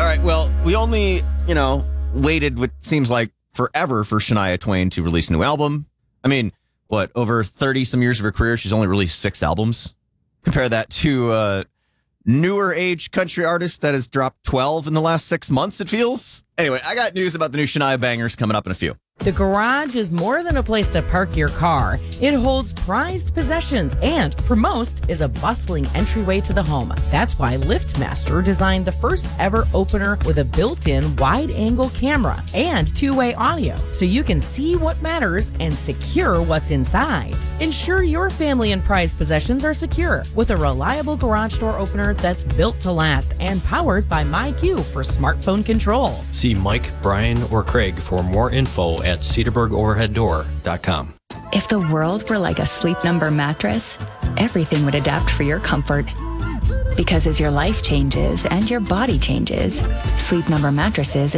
right. Well, we only, waited what seems like forever for Shania Twain to release a new album. I mean, over 30 some years of her career, she's only released 6 albums. Compare that to a newer age country artist that has dropped 12 in the last 6 months, it feels. Anyway, I got news about the new Shania bangers coming up in a few. The garage is more than a place to park your car. It holds prized possessions and, for most, is a bustling entryway to the home. That's why LiftMaster designed the first ever opener with a built-in wide-angle camera and two-way audio, so you can see what matters and secure what's inside. Ensure your family and prized possessions are secure with a reliable garage door opener that's built to last and powered by MyQ for smartphone control. See Mike, Brian, or Craig for more info at cedarburgoverheadddoor.com. If the world were like a Sleep Number mattress, everything would adapt for your comfort. Because as your life changes and your body changes, Sleep Number mattresses